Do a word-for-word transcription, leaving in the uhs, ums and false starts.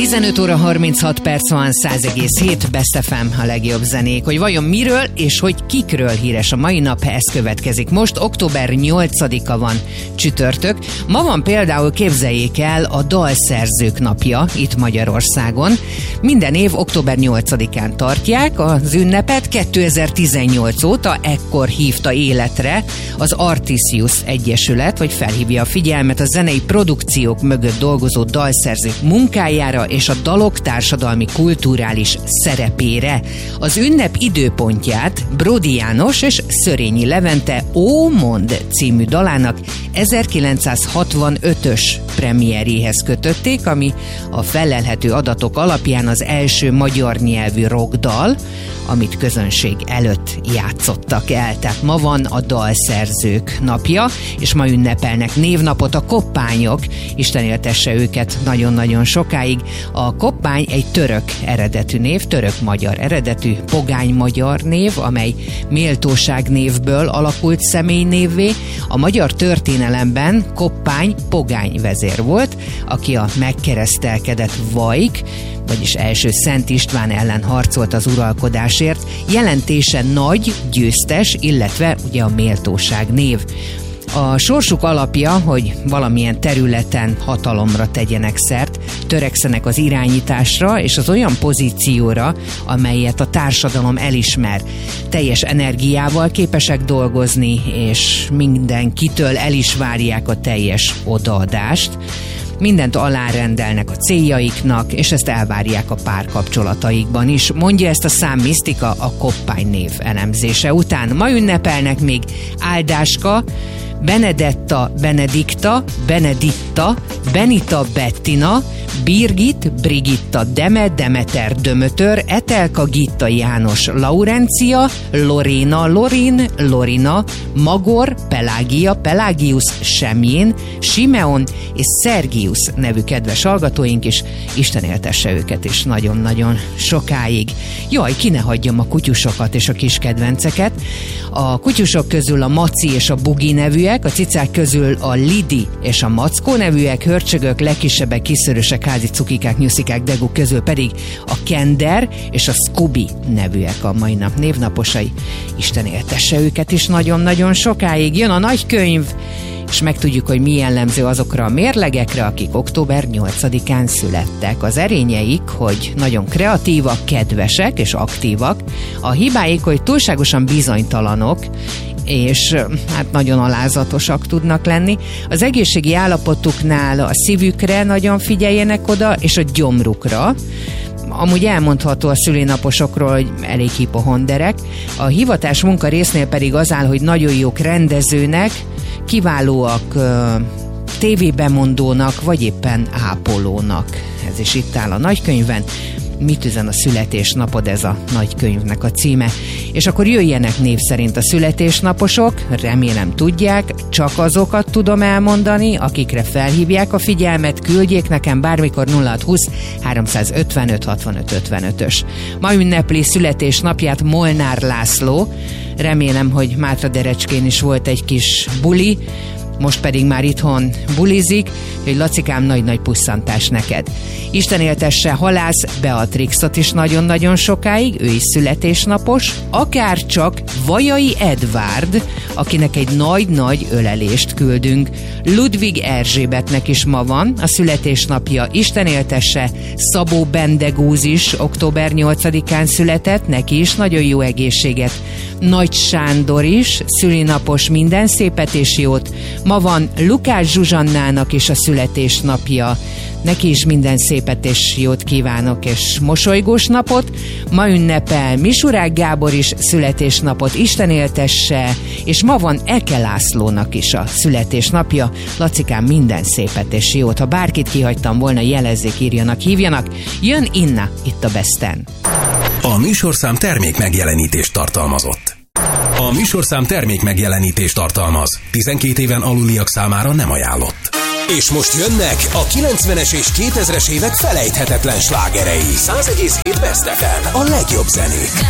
tizenöt óra harminchat perc van, száz egész hét Best ef em a legjobb zenék. Hogy vajon miről és hogy kikről híres a mai nap, ez következik. Most október nyolcadika van, csütörtök. Ma van például, képzeljék el, a dalszerzők napja itt Magyarországon. Minden év október nyolcadikán tartják az ünnepet. kétezer-tizennyolc óta ekkor hívta életre az Artisius Egyesület, hogy felhívja a figyelmet a zenei produkciók mögött dolgozó dalszerzők munkájára és a dalok társadalmi kulturális szerepére. Az ünnep időpontját Bródi János és Szörényi Levente Ó Mond című dalának ezerkilencszázhatvanötös premierjéhez kötötték, ami a felelhető adatok alapján az első magyar nyelvű rockdal, amit közönség előtt játszottak el. Tehát ma van a dalszerzők napja, és ma ünnepelnek névnapot a koppányok. Isten éltesse őket nagyon-nagyon sokáig. A koppány egy török eredetű név, török-magyar eredetű, pogány-magyar név, amely méltóság névből alakult személynévvé. A magyar történelemben koppány pogány vezér volt, aki a megkeresztelkedett Vajk, vagyis első Szent István ellen harcolt az uralkodásért. Jelentése nagy, győztes, illetve ugye a méltóság név. A sorsuk alapja, hogy valamilyen területen hatalomra tegyenek szert, törekszenek az irányításra és az olyan pozícióra, amelyet a társadalom elismer. Teljes energiával képesek dolgozni, és mindenkitől el is várják a teljes odaadást. Mindent alárendelnek a céljaiknak, és ezt elvárják a párkapcsolataikban is. Mondja ezt a számmisztika a koppány név elemzése után. Ma ünnepelnek még Áldáska, Benedetta, Benedikta, Beneditta, Benita, Bettina, Birgit, Brigitta, Deme, Demeter, Dömötör, Etelka, Gitta, János, Laurencia, Loréna, Lorin, Lorina, Magor, Pelágia, Pelágius, Semjén, Simeon és Szergius nevű kedves hallgatóink is. Isten éltesse őket is nagyon-nagyon sokáig. Jaj, ki ne hagyjam a kutyusokat és a kis kedvenceket. A kutyusok közül a Maci és a Bugi nevűek, a cicák közül a Lidi és a Mackó nevűek, hörcsögök, legkisebbek, kiszörösek, házi cukikák, nyuszikák, deguk közül pedig a Kender és a Scooby nevűek a mai nap névnaposai. Isten éltesse őket is nagyon-nagyon sokáig. Jön a nagykönyv, és megtudjuk, hogy mi jellemző azokra a mérlegekre, akik október nyolcadikán születtek. Az erényeik, hogy nagyon kreatívak, kedvesek és aktívak. A hibáik, hogy túlságosan bizonytalanok, és hát nagyon alázatosak tudnak lenni. Az egészségi állapotuknál a szívükre nagyon figyeljenek oda, és a gyomrukra. Amúgy elmondható a szülinaposokról, hogy elég hipohonderek. A hivatás munka résznél pedig az áll, hogy nagyon jók rendezőnek, kiválóak tévébemondónak, vagy éppen ápolónak. Ez is itt áll a nagykönyvben. Mit üzen a születésnapod, ez a nagykönyvnek a címe. És akkor jöjjenek név szerint a születésnaposok, remélem tudják, csak azokat tudom elmondani, akikre felhívják a figyelmet, küldjék nekem bármikor nulla húsz háromszázötvenöt hatvanöt ötvenötös. Ma ünnepli születésnapját Molnár László, remélem, hogy Mátraderecskén is volt egy kis buli, most pedig már itthon bulizik, hogy Lacikám, nagy-nagy pusszantás neked. Isten éltesse Halász Beatrixot is nagyon-nagyon sokáig, ő is születésnapos, akár csak Vajai Edvárd, akinek egy nagy-nagy ölelést küldünk. Ludvig Erzsébetnek is ma van a születésnapja, Isten éltesse. Szabó Bendegúz is október nyolcadikán született, neki is nagyon jó egészséget. Nagy Sándor is szülinapos, minden szépet és jót. Ma van Lukács Zsuzsannának is a születésnapja. Neki is minden szépet és jót kívánok, és mosolygós napot. Ma ünnepel Misurák Gábor is születésnapot, Isten éltesse, és ma van Eke Lászlónak is a születésnapja. Lacikám, minden szépet és jót. Ha bárkit kihagytam volna, jelezzék, írjanak, hívjanak. Jön Inna itt a Besten. A műsorszám termék megjelenítést tartalmazott. A műsorszám termék megjelenítést tartalmaz. tizenkét éven aluliak számára nem ajánlott. És most jönnek a kilencvenes és kétezres évek felejthetetlen slágerei. száz egész hét Best ef em, a legjobb zenék.